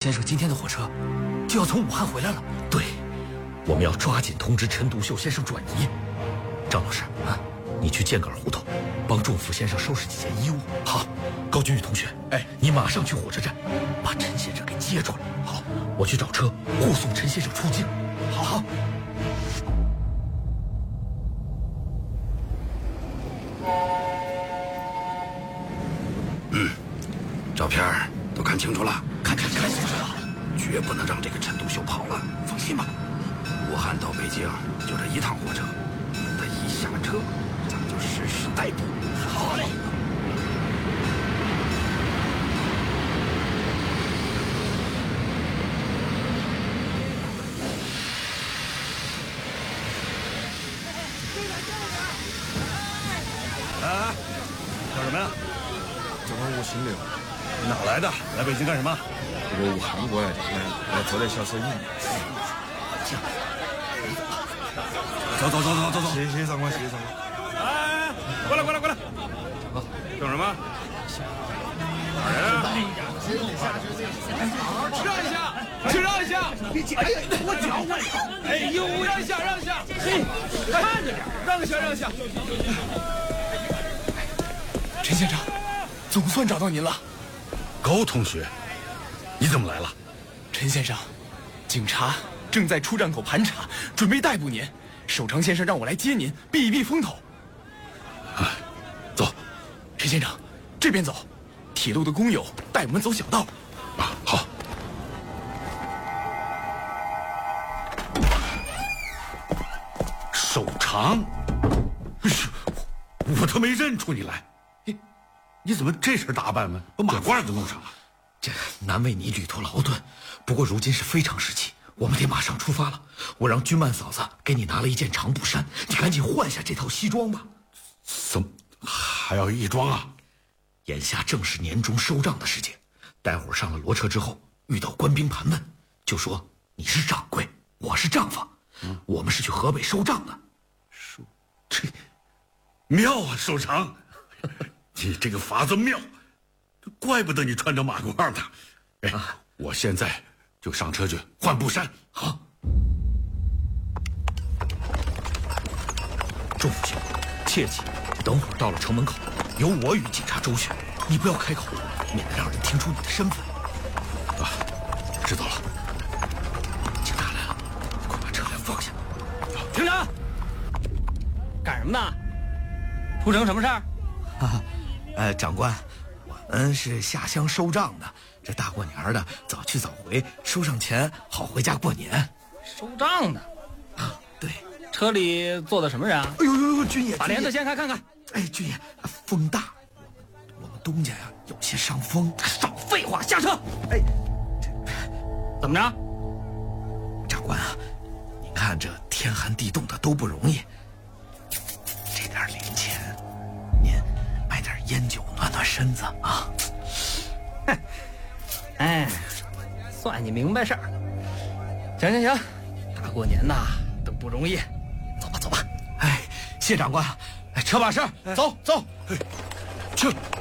先生今天的火车就要从武汉回来了。对，我们要抓紧通知陈独秀先生转移。张老师啊，你去箭杆胡同帮仲甫先生收拾几件衣物。好，高君宇同学，你马上去火车站把陈先生给接住了。好，我去找车护送陈先生出境。好。 照片都看清楚了， 看清楚了， 绝不能让这个陈独秀跑了。 放心吧， 武汉到北京就这一趟火车，他一下车，咱们就实施逮捕。 好嘞。 哎，叫什么呀？ 叫我吴新流。 哪来的？来北京干什么？ 我武汉过来的，来做点小生意。 走。 谢谢长官，谢谢长官。 哎，过来。等什么？哪人啊？ 请让一下！哎呀，我脚！哎呦，让一下！嘿，看着点，让一下！ 陈先生，总算找到您了。 高同学，你怎么来了？ 陈先生，警察正在出站口盘查，准备逮捕您。守城先生让我来接您，避一避风头。 走。 陈先生，这边走。铁路的工友带我们走小道。 啊，好。守常，我都没认出你来。你怎么这身打扮呢？把马褂都弄上了。 这难为你旅途劳顿，不过如今是非常时期，我们得马上出发了。我让君曼嫂子给你拿了一件长布衫，你赶紧换下这套西装吧。 怎么还要义装啊？ 眼下正是年终收账的时节，待会儿上了骡车之后，遇到官兵盘问，就说你是掌柜，我是账房，我们是去河北收账的。 这妙啊，守常，你这个法子妙，怪不得你穿着马褂呢。我现在就上车去换布衫。 好。仲甫兄，切记，等会儿到了城门口，由我与警察周旋，你不要开口，免得让人听出你的身份。 知道了。 警察来了，快把车辆放下。 停车！干什么呢？出城什么事儿？ 长官，我们是下乡收账的，这大过年的，早去早回，收上钱好回家过年。 收账的。 对。 车里坐的什么人啊？ 哎呦，军爷， 把帘子掀开看看。 哎，军爷，风大，我们东家呀有些伤风。 少废话，下车！哎，怎么着？ 长官啊，你看这天寒地冻的都不容易，这点零钱，您买点烟酒暖暖身子啊。 哎，算你明白事儿。行，大过年的都不容易，走吧。 哎，谢长官，车把式，走。 去。